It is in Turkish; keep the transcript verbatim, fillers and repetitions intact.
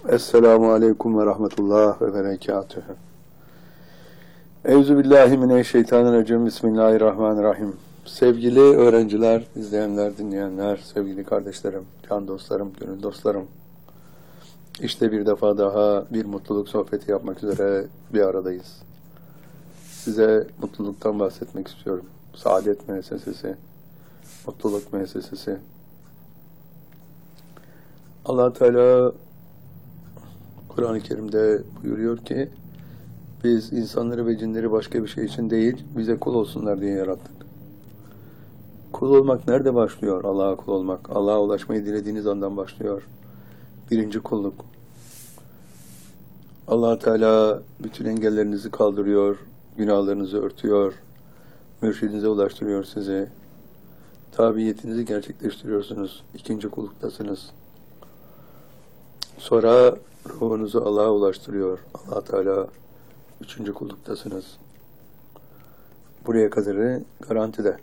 Esselamu Aleyküm ve Rahmetullah ve Berekatühü. Euzubillahimineşşeytanirracim. Bismillahirrahmanirrahim. Sevgili öğrenciler, izleyenler, dinleyenler, sevgili kardeşlerim, can dostlarım, gönül dostlarım. İşte bir defa daha bir mutluluk sohbeti yapmak üzere bir aradayız. Size mutluluktan bahsetmek istiyorum. Saadet Müessesesi, Mutluluk Müessesesi. Allah Teala Kur'an-ı Kerim'de buyuruyor ki biz insanları ve cinleri başka bir şey için değil, bize kul olsunlar diye yarattık. Kul olmak nerede başlıyor? Allah'a kul olmak. Allah'a ulaşmayı dilediğiniz andan başlıyor. Birinci kulluk. Allah Teala bütün engellerinizi kaldırıyor, günahlarınızı örtüyor, mürşidinize ulaştırıyor sizi. Tabiyetinizi gerçekleştiriyorsunuz. İkinci kulluktasınız. Sonra ruhunuzu Allah'a ulaştırıyor. Allah Teala üçüncü kulluktasınız. Buraya kadarı garantide.